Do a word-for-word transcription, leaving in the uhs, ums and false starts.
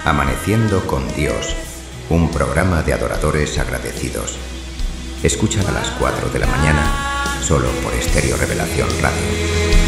Amaneciendo con Dios, un programa de adoradores agradecidos. Escúchala a las cuatro de la mañana, solo por Estéreo Revelación Radio.